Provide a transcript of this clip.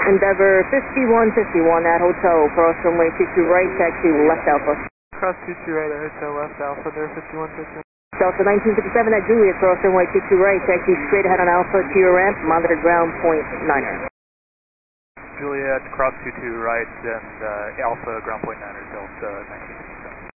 Endeavor 5151 at Hotel, cross runway 22 right, taxi left Alpha. Cross 22 right at Hotel Left Alpha, there 5151. Delta 1957 at Juliet, cross runway 22 right, taxi straight ahead on Alpha to your ramp, monitor ground point 9er. Juliet, cross 22 right, and Alpha, ground point 9er, Delta 1957.